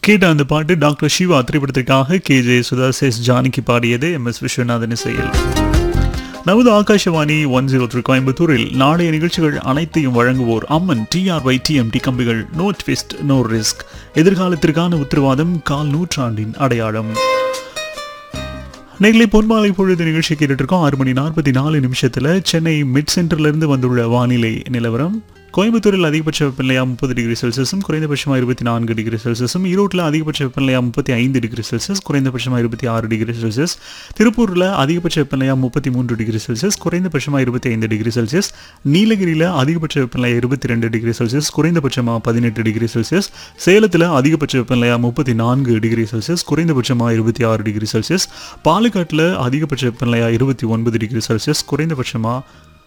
கேட்ட அந்த பாட்டு டாக்டர் சிவா திரைப்படத்திற்காக KJ சுதாஸ் எஸ் ஜானகி பாடியது MS விஸ்வநாதன் இசையில். நமது ஆகாஷவாணி 103 கோயம்புத்தூரில் நாளைய நிகழ்ச்சிகள் அனைத்தையும் வழங்குவோர் அம்மன் TRY TMT கம்பிகள். நோ ட்விஸ்ட் நோ ரிஸ்க், எதிர்காலத்திற்கான உத்தரவாதம், கால் நூற்றாண்டின் அடையாளம். நேர்களை பொன்மாலை பொழுது நிகழ்ச்சி கேட்டுட்டு இருக்கோம். 6:44 சென்னை மிட் சென்டர்லேருந்து வந்துள்ள வானிலை நிலவரம். கோயம்புத்தூரில் அதிகபட்ச வெப்பநிலையா 30 டிகிரி செல்சியஸும் குறைந்தபட்சமாக 24 டிகிரி செல்சியஸும், ஈரோட்டில் அதிகபட்ச வெப்பநிலையா 35 டிகிரி செல்சியஸ் குறைந்தபட்சமாக 26 டிகிரி செல்சியஸ், திருப்பூரில் அதிகபட்ச வெப்பநிலையா 33 டிகிரி செல்சியஸ் குறைந்தபட்சமாக 25 டிகிரி செல்சியஸ், நீலகிரியில் அதிகபட்ச வெப்பநிலையா 22 டிகிரி செல்சியஸ் குறைந்தபட்சமாக 18 டிகிரி செல்சியஸ், சேலத்தில் அதிகபட்ச வெப்பநிலையா 34 டிகிரி செல்சியஸ் குறைந்தபட்சமாக 26 டிகிரி செல்சியஸ், பாலக்காட்டில் அதிகபட்ச வெப்பநிலையா 29 டிகிரி செல்சியஸ் குறைந்தபட்சமாக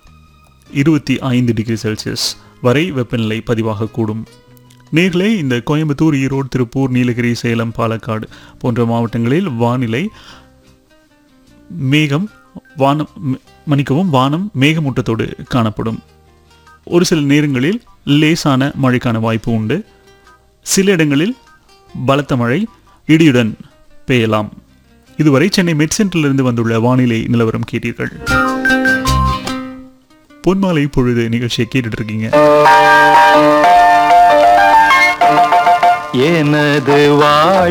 25 டிகிரி செல்சியஸ் வரை வெப்பநிலை பதிவாகக்கூடும். நேர்களே, இந்த கோயம்புத்தூர், ஈரோடு, திருப்பூர், நீலகிரி, சேலம், பாலக்காடு போன்ற மாவட்டங்களில் வானம் மேகமூட்டத்தோடு காணப்படும். ஒரு சில நேரங்களில் லேசான மழைக்கான வாய்ப்பு உண்டு. சில இடங்களில் பலத்த மழை இடியுடன் பெய்யலாம். இதுவரை சென்னை மெட் சென்டரிலிருந்து வந்துள்ள வானிலை நிலவரம் கேட்டீர்கள். பொன்மாலை பொழுது நிகழ்ச்சியை கேட்டுட்டு இருக்கீங்க. எனது